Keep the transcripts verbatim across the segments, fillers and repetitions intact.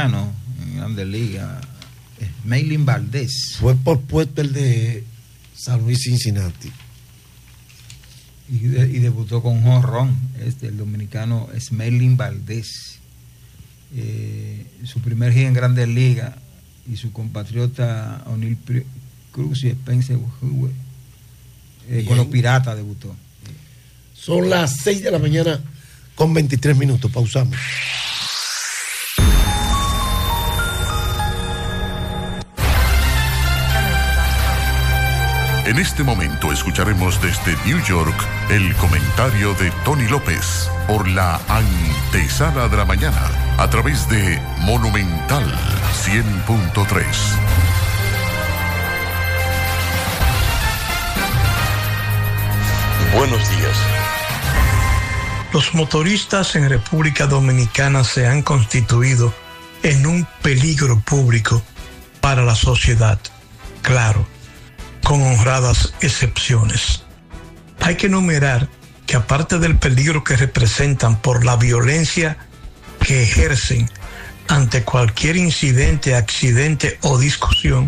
dominicano en Grandes Ligas, Smelling Valdés. Fue por puesto el de San Luis Cincinnati. Y, de, y debutó con jonrón, este, el dominicano Smelling Valdés. Eh, su primer hit en Grandes Ligas, y su compatriota O'Neill Cruz y Spencer Howard, eh, con los Piratas debutó. Son las seis de la mañana con veintitrés minutos. Pausamos. En este momento escucharemos desde New York el comentario de Tony López por la antesala de la mañana a través de Monumental cien punto tres. Buenos días. Los motoristas en República Dominicana se han constituido en un peligro público para la sociedad. Claro, con honradas excepciones. Hay que enumerar que aparte del peligro que representan por la violencia que ejercen ante cualquier incidente, accidente o discusión,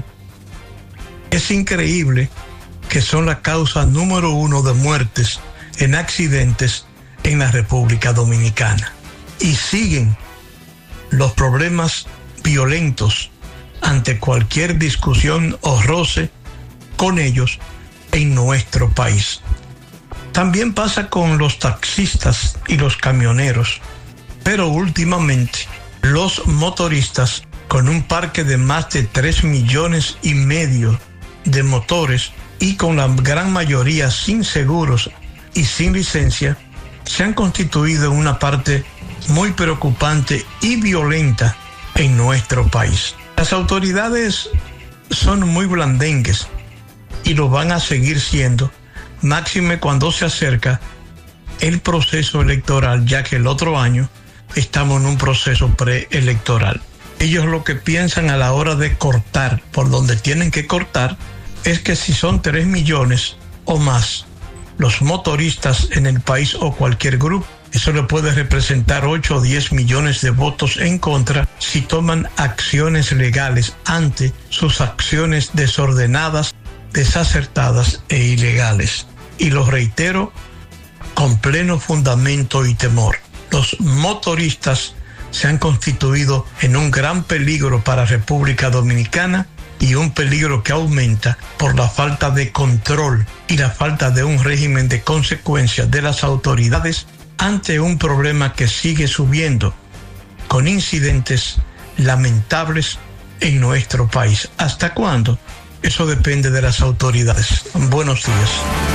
es increíble que son la causa número uno de muertes en accidentes en la República Dominicana. Y siguen los problemas violentos ante cualquier discusión o roce con ellos en nuestro país. También pasa con los taxistas y los camioneros, pero últimamente los motoristas, con un parque de más de tres millones y medio de motores y con la gran mayoría sin seguros y sin licencia, se han constituido en una parte muy preocupante y violenta en nuestro país. Las autoridades son muy blandengues y lo van a seguir siendo, máxime cuando se acerca el proceso electoral, ya que el otro año estamos en un proceso preelectoral. Ellos lo que piensan a la hora de cortar por donde tienen que cortar es que si son tres millones o más los motoristas en el país o cualquier grupo, eso le puede representar ocho o diez millones de votos en contra si toman acciones legales ante sus acciones desordenadas, desacertadas e ilegales. Y lo reitero con pleno fundamento y temor. Los motoristas se han constituido en un gran peligro para República Dominicana y un peligro que aumenta por la falta de control y la falta de un régimen de consecuencias de las autoridades ante un problema que sigue subiendo con incidentes lamentables en nuestro país. ¿Hasta cuándo? Eso depende de las autoridades. Buenos días.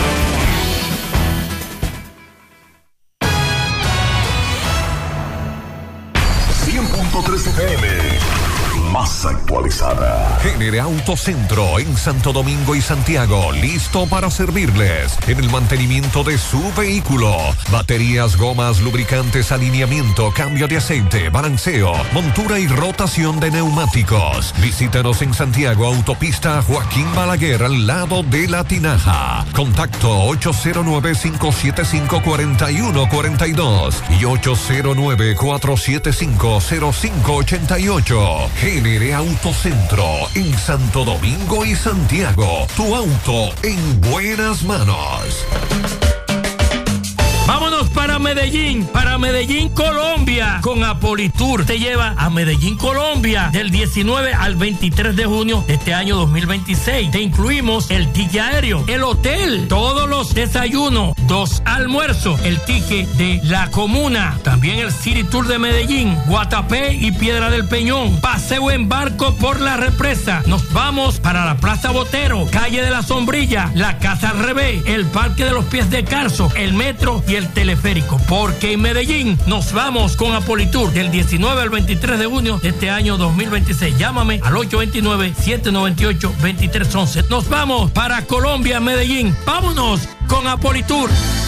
cien punto tres F M, más actualizada. Génere Autocentro en Santo Domingo y Santiago, listo para servirles en el mantenimiento de su vehículo. Baterías, gomas, lubricantes, alineamiento, cambio de aceite, balanceo, montura y rotación de neumáticos. Visítanos en Santiago, autopista Joaquín Balaguer, al lado de La Tinaja. Contacto ocho cero nueve, cinco siete cinco, cuatro uno cuatro dos y ocho cero nueve, cuatro siete cinco, cero cinco ocho ocho. Génere Autocentro en Santo Domingo y Santiago. Tu auto en buenas manos. Vámonos para Medellín, para Medellín, Colombia, con Apolitour. Te lleva a Medellín, Colombia, del diecinueve al veintitrés de junio de este año dos mil veintiséis. Te incluimos el ticket aéreo, el hotel, todos los desayunos, dos almuerzos, el ticket de la comuna, también el City Tour de Medellín, Guatapé y Piedra del Peñón, paseo en barco por la represa. Nos vamos para la Plaza Botero, calle de la Sombrilla, la Casa al Revés, el Parque de los Pies de Carso, el metro y el teleférico, porque en Medellín nos vamos con Apolitour del diecinueve al veintitrés de junio de este año dos mil veintiséis. Llámame al ocho dos nueve, siete nueve ocho, dos tres uno uno. Nos vamos para Colombia, Medellín. Vámonos con Apolitour.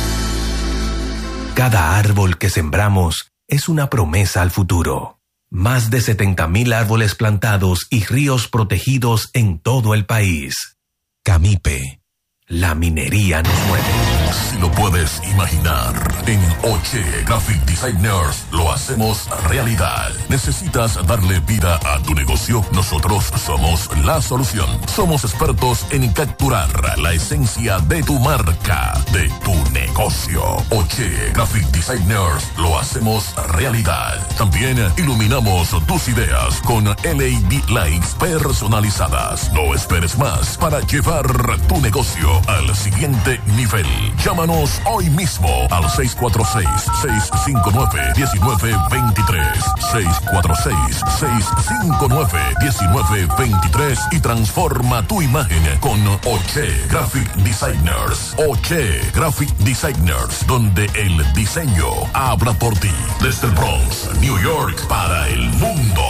Cada árbol que sembramos es una promesa al futuro. Más de setenta mil árboles plantados y ríos protegidos en todo el país. Camipe, La minería nos mueve. Si lo puedes imaginar, en Oche Graphic Designers lo hacemos realidad. ¿Necesitas darle vida a tu negocio? Nosotros somos la solución. Somos expertos en capturar la esencia de tu marca, de tu negocio. Oche Graphic Designers lo hacemos realidad. También iluminamos tus ideas con L E D lights personalizadas. No esperes más para llevar tu negocio al siguiente nivel. Llámanos hoy mismo al seis cuatro seis, seis cinco nueve, uno nueve dos tres, seis cuatro seis, seis cinco nueve, uno nueve dos tres y transforma tu imagen con Oche Graphic Designers. Oche Graphic Designers, donde el diseño habla por ti. Desde el Bronx, New York, para el mundo.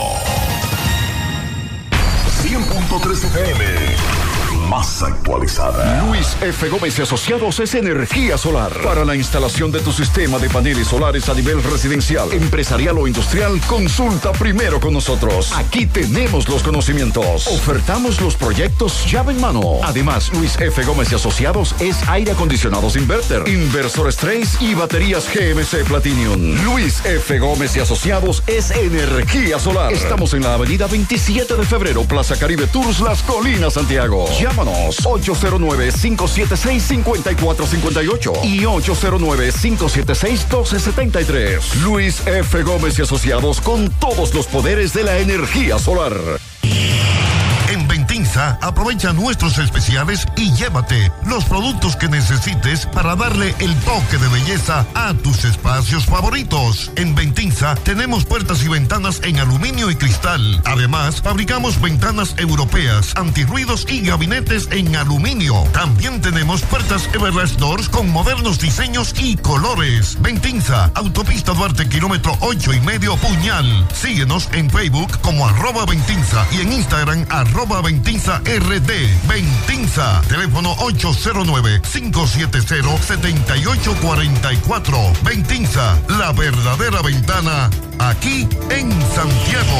cien punto tres F M. Más actualizada. Luis F. Gómez y Asociados es energía solar. Para la instalación de tu sistema de paneles solares a nivel residencial, empresarial o industrial, consulta primero con nosotros. Aquí tenemos los conocimientos. Ofertamos los proyectos llave en mano. Además, Luis F. Gómez y Asociados es aire acondicionados inverter, inversores Trace y baterías G M C Platinum. Luis F. Gómez y Asociados es energía solar. Estamos en la avenida veintisiete de febrero, Plaza Caribe Tours, Las Colinas, Santiago. Llámanos ocho cero nueve, cinco siete seis, cinco cuatro cinco ocho y ocho cero nueve, cinco siete seis, uno dos siete tres. Luis F. Gómez y Asociados, con todos los poderes de la energía solar. En Ventinza, aprovecha nuestros especiales y llévate los productos que necesites para darle el toque de belleza a tus espacios favoritos. En Ventinza tenemos puertas y ventanas en aluminio y cristal. Además, fabricamos ventanas europeas, antirruidos y gabinetes en aluminio. También tenemos puertas Everlast Doors con modernos diseños y colores. Ventinza, Autopista Duarte, kilómetro ocho y medio, Puñal. Síguenos en Facebook como arroba Ventinza y en Instagram arroba Ventinza R D. Ventinza, teléfono ocho cero nueve, cinco siete cero, siete ocho cuatro cuatro. Ventinza, la verdadera ventana, aquí en Santiago.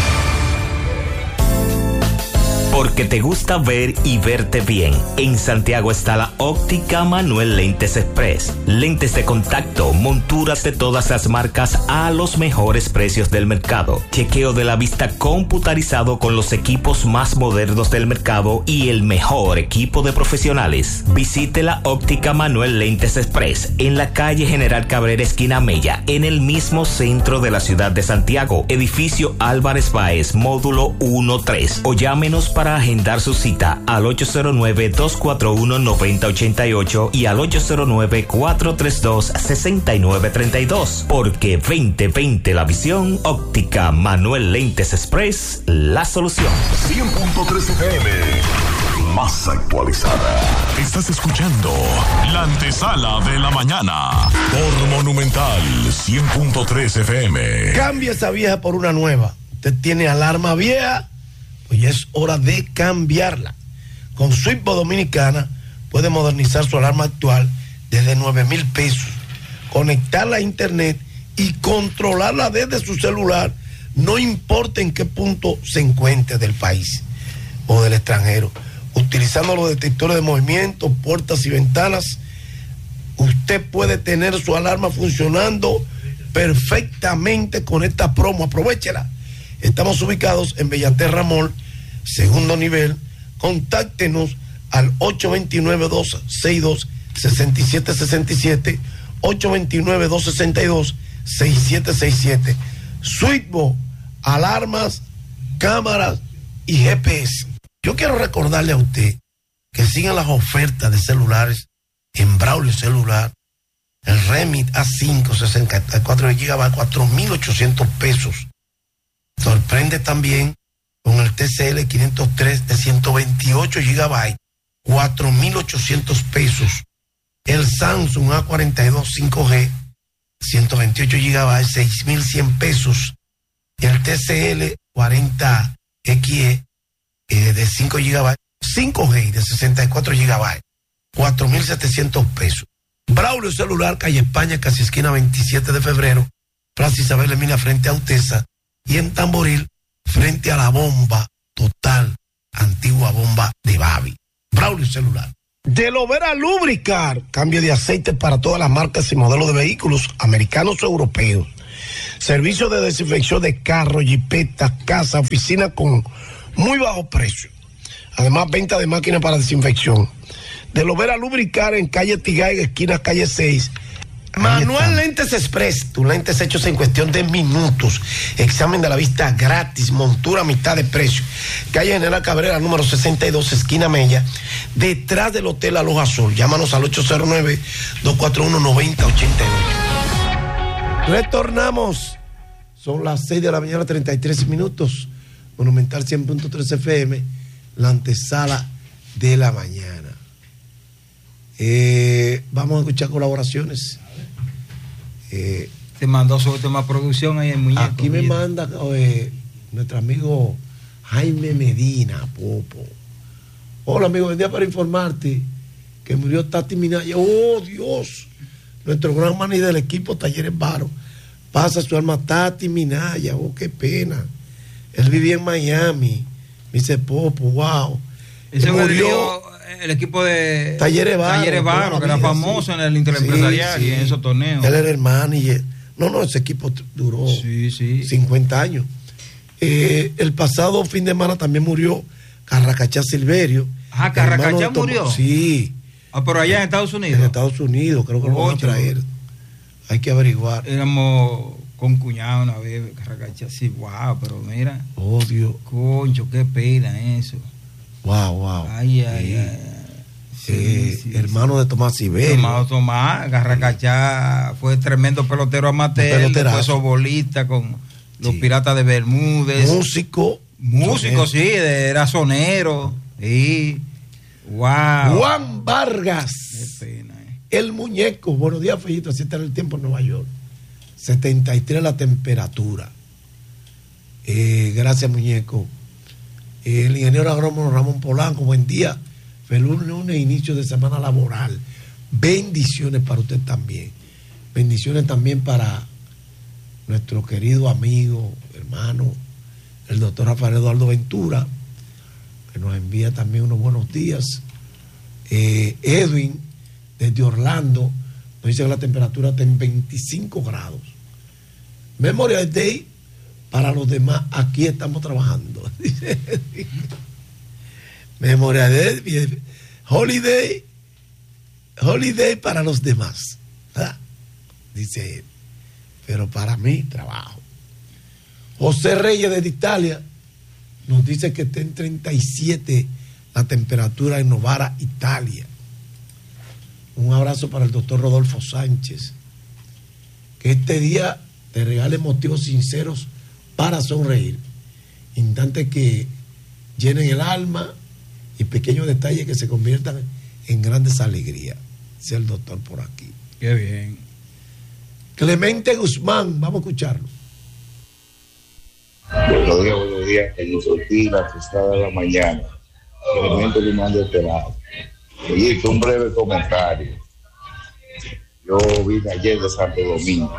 Porque te gusta ver y verte bien. En Santiago está la Óptica Manuel Lentes Express. Lentes de contacto, monturas de todas las marcas a los mejores precios del mercado. Chequeo de la vista computarizado con los equipos más modernos del mercado y el mejor equipo de profesionales. Visite la Óptica Manuel Lentes Express en la calle General Cabrera, esquina Mella, en el mismo centro de la ciudad de Santiago. Edificio Álvarez Báez, módulo uno tres. O llámenos para Para agendar su cita al ocho cero nueve, dos cuatro uno, nueve cero ocho ocho y al ocho cero nueve, cuatro tres dos, seis nueve tres dos. Porque veinte veinte la visión, Óptica Manuel Lentes Express, la solución. cien punto tres F M. Más actualizada. Estás escuchando la antesala de la mañana por Monumental cien punto tres F M. Cambia esa vieja por una nueva. Usted tiene alarma vieja, pues ya es hora de cambiarla. Con Switchbo Dominicana puede modernizar su alarma actual desde nueve mil pesos, conectarla a internet y controlarla desde su celular, no importa en qué punto se encuentre del país o del extranjero. Utilizando los detectores de movimiento, puertas y ventanas, usted puede tener su alarma funcionando perfectamente con esta promo. Aprovéchela. Estamos ubicados en Bellaterra Mall, segundo nivel. Contáctenos al ocho dos nueve, dos seis dos, seis siete seis siete, ocho dos nueve, dos seis dos, seis siete seis siete. Switchbo, alarmas, cámaras y G P S. Yo quiero recordarle a usted que sigan las ofertas de celulares en Braulio Celular. El Remit A cinco, sesenta y cuatro gigabytes, cuatro mil ochocientos pesos. Sorprende también con el T C L quinientos tres de ciento veintiocho gigabytes, cuatro mil ochocientos pesos. El Samsung A cuarenta y dos cinco G, ciento veintiocho gigabytes, seis mil cien pesos. El T C L cuarenta X E eh, de cinco gigabytes, cinco G de sesenta y cuatro gigabytes, cuatro mil setecientos pesos. Braulio Celular, calle España, casi esquina veintisiete de febrero, Plaza Isabel Emina frente a Utesa, y en Tamboril frente a la bomba total, antigua bomba de Babi. Braulio Celular. De Lovera Lubricar, cambio de aceite para todas las marcas y modelos de vehículos americanos o europeos. Servicio de desinfección de carros, jipetas, casas, oficinas con muy bajo precio. Además, venta de máquinas para desinfección. De Lovera Lubricar en calle Tigay, esquina calle seis. Manuel Lentes Express, tus lentes hechos en cuestión de minutos. Examen de la vista gratis, montura a mitad de precio. Calle General Cabrera, número sesenta y dos, esquina Mella, detrás del Hotel Aloha Azul. Llámanos al ocho cero nueve, dos cuatro uno, nueve cero ocho ocho. Retornamos. Son las seis de la mañana, treinta y tres minutos. Monumental cien punto tres F M, la antesala de la mañana. Eh, vamos a escuchar colaboraciones. Eh, te mandó sobre tema producción ahí en Muñeco. Aquí me manda eh, nuestro amigo Jaime Medina, Popo. Hola amigo, vendía para informarte que murió Tati Minaya. Oh Dios, nuestro gran maní del equipo Talleres Varo. Pasa su alma Tati Minaya. Oh, qué pena. Él vivía en Miami. Me dice Popo, wow. Ese murió el equipo de Talleres Varo, Talleres Varo que era famoso sí. en el interempresarial sí, sí. y en esos torneos. Él era el manager. No, no, ese equipo duró sí, sí. cincuenta años. Eh, el pasado fin de semana también murió Carracachá Silverio. Ah, Carracachá murió. Sí. Ah, pero allá en Estados Unidos. En Estados Unidos, creo que lo van a traer. Hay que averiguar. Éramos con cuñado una vez, Carracachá. Sí, wow, pero mira. Oh, Dios. Concho, qué pena eso. Wow, wow. Ay, ay, sí. ay. Sí, eh, sí, hermano sí. de Tomás Silverio. Tomás Tomás, Garracachá fue tremendo pelotero amateur, fue sobolista con los sí. Piratas de Bermúdez. Músico. Músico, sonero. Sí, era sonero. Sí. Wow. Juan Vargas. Qué pena, eh. El muñeco. Buenos días, Fellito. Así está el tiempo en Nueva York. setenta y tres la temperatura. Eh, gracias, muñeco. El ingeniero agrónomo Ramón Polanco, buen día. Feliz lunes, inicio de semana laboral. Bendiciones para usted también. Bendiciones también para nuestro querido amigo, hermano, el doctor Rafael Eduardo Ventura, que nos envía también unos buenos días. Eh, Edwin, desde Orlando, nos dice que la temperatura está en veinticinco grados. Memorial Day. Para los demás, aquí estamos trabajando. Memorial Day, holiday, holiday para los demás. ¿Ah? Dice él. Pero para mí, trabajo. José Reyes desde Italia nos dice que está en treinta y siete la temperatura en Novara, Italia. Un abrazo para el doctor Rodolfo Sánchez. Que este día te regale motivos sinceros para sonreír, instantes que llenen el alma y pequeños detalles que se conviertan en grandes alegrías. Dice el doctor por aquí. Qué bien. Clemente Guzmán, vamos a escucharlo. Buenos días, buenos días. En Insultina, que está de la mañana. Clemente Guzmán de este lado. Y un breve comentario. Yo vine ayer de Santo Domingo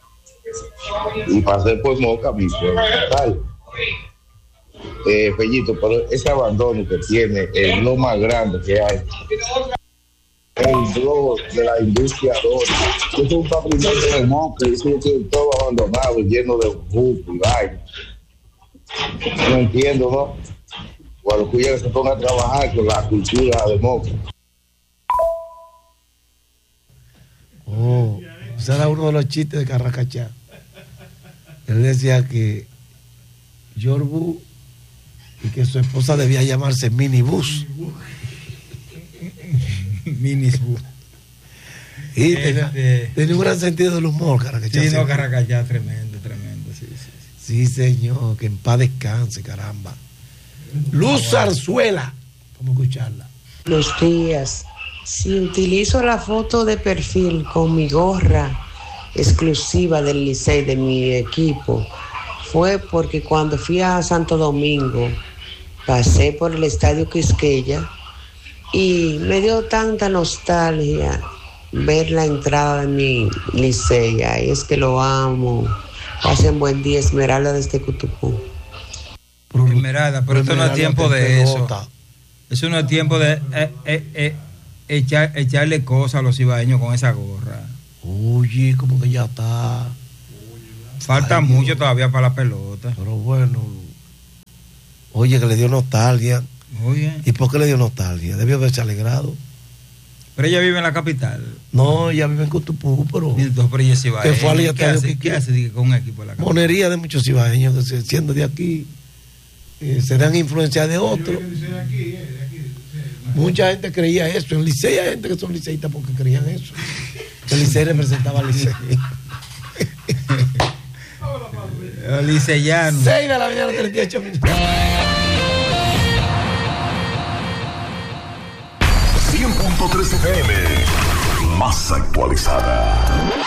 y pasé por Moca, mi pueblo natal. Eh, Fellito, pero ese abandono que tiene es lo más grande que hay. El blog de la industria dora. Yo soy un patrimonio de Moca y eso tiene todo abandonado, lleno de jugo y vaina. No entiendo, ¿no? Cuando cuya se ponga a trabajar con la cultura de Moca. Oh, ese era uno de los chistes de Carracachá. Él decía que Yorbu y que su esposa debía llamarse Minibus. Minibus. Y tenía, este... tenía un gran sentido del humor, Carracachá. Sí, no, Carracachá, tremendo, tremendo. Sí, sí, sí. Sí, señor, que en paz descanse, caramba. Luz Zarzuela. Vamos a escucharla. Los días. Si utilizo la foto de perfil con mi gorra exclusiva del Licey de mi equipo, fue porque cuando fui a Santo Domingo pasé por el Estadio Quisqueya y me dio tanta nostalgia ver la entrada de mi Licey. Ahí es que lo amo. Pasen buen día, Esmeralda desde Cutucú. Esmeralda, pero esto no es tiempo de eso. Eso no es tiempo de eh, eh, eh. echar, echarle cosas a los cibaeños con esa gorra. Oye, como que ya está. Falta Ay, mucho Dios. Todavía para la pelota. Pero bueno. Oye, que le dio nostalgia. Oye. ¿Y por qué le dio nostalgia? Debió haberse alegrado. Pero ella vive en la capital. No, ella vive en Cotupú, pero. Entonces, pero ella es cibaeña. Que fue al ¿Qué hace, ¿Qué hace con un equipo de la capital? Monería de muchos cibaeños que se, siendo de aquí eh, se dan influencia de otros. Mucha gente creía eso. En Licey hay gente que son liceístas porque creían eso. Que el Licey representaba al Licey. Liceyano. seis de la mañana, treinta y ocho minutos. cien punto tres F M, más actualizada.